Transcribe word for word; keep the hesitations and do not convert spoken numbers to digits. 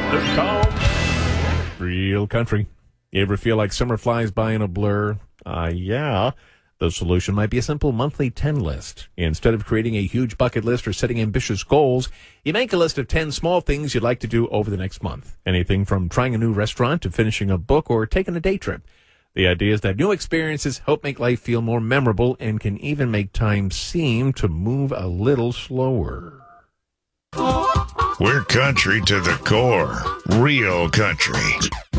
They're called Real Country. You ever feel like summer flies by in a blur? Uh, yeah. The solution might be a simple monthly ten list. Instead of creating a huge bucket list or setting ambitious goals, you make a list of ten small things you'd like to do over the next month. Anything from trying a new restaurant to finishing a book or taking a day trip. The idea is that new experiences help make life feel more memorable and can even make time seem to move a little slower. We're country to the core. Real country.